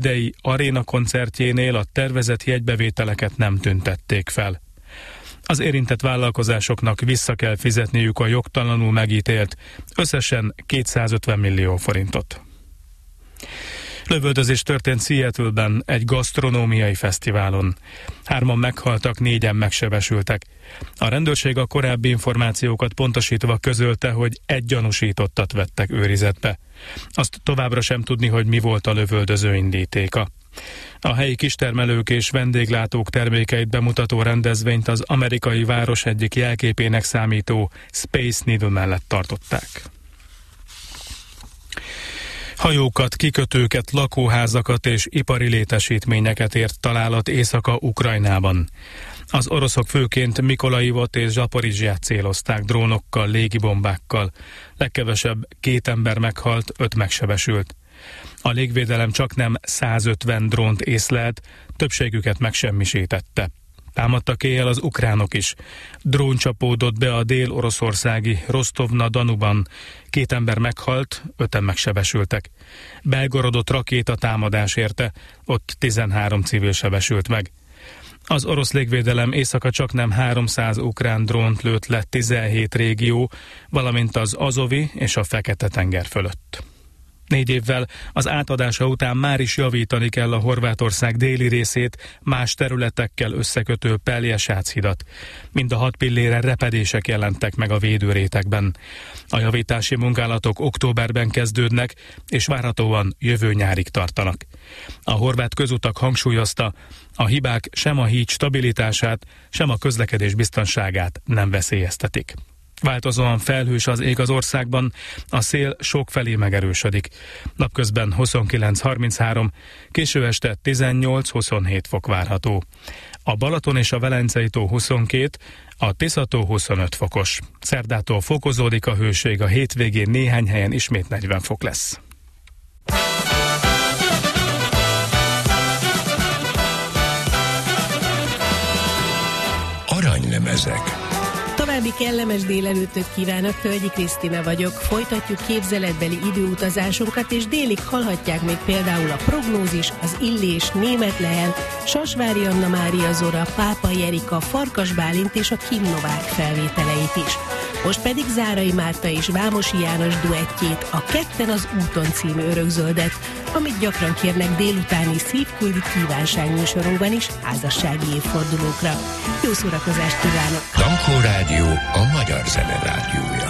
idei aréna koncertjénél a tervezett jegybevételeket nem tüntették fel. Az érintett vállalkozásoknak vissza kell fizetniük a jogtalanul megítélt összesen 250 millió forintot. Lövöldözés történt Seattle-ben egy gasztronómiai fesztiválon. 3 meghaltak, 4-en megsebesültek. A rendőrség a korábbi információkat pontosítva közölte, hogy egy gyanúsítottat vettek őrizetbe. Azt továbbra sem tudni, hogy mi volt a lövöldöző indítéka. A helyi kistermelők és vendéglátók termékeit bemutató rendezvényt az amerikai város egyik jelképének számító Space Needle mellett tartották. Hajókat, kikötőket, lakóházakat és ipari létesítményeket ért találat Északa-Ukrajnában. Az oroszok főként Mikolajivot és Zsaporizsját célozták drónokkal, légibombákkal. Legkevesebb 2 ember meghalt, 5 megsebesült. A légvédelem csaknem 150 drónt észlelt, többségüket megsemmisítette. Támadtak éjjel az ukránok is. Drón csapódott be a dél-oroszországi Rostov-na-Donuban. 2 ember meghalt, 5-en megsebesültek. Belgorodot rakéta támadás érte, ott 13 civil sebesült meg. Az orosz légvédelem éjszaka csaknem 300 ukrán drónt lőtt le 17 régió, valamint az Azovi és a Fekete-tenger fölött. 4 évvel az átadása után már is javítani kell a Horvátország déli részét más területekkel összekötő Pelješac hidat. Mind a 6 pillére repedések jelentek meg a védőrétegben. A javítási munkálatok októberben kezdődnek, és várhatóan jövő nyárig tartanak. A horvát közutak hangsúlyozta, a hibák sem a híd stabilitását, sem a közlekedés biztonságát nem veszélyeztetik. Változóan felhős az ég az országban, a szél sokfelé megerősödik. Napközben 29-33, késő este 18-27 fok várható. A Balaton és a Velencei tó 22, a Tisza tó 25 fokos. Szerdától fokozódik a hőség, a hétvégén néhány helyen ismét 40 fok lesz. Aranylemezek. További kellemes délelőttöt kívánok, Tölgyi Krisztina vagyok. Folytatjuk képzeletbeli időutazásunkat, és délig hallhatják még például a Prognózis, az Illés, Németh Lehel, Sasvári Anna Mária Zora, Pápai Erika, Farkas Bálint és a Kim Novák felvételeit is. Most pedig Zárai Márta és Vámosi János duettjét, a Ketten az úton című örökzöldet, amit gyakran kérnek délutáni szívküldi kívánságműsorunkban is házassági évfordulókra. Jó szórakozást kívánok! Dankó Rádió, a magyar zene rádiója.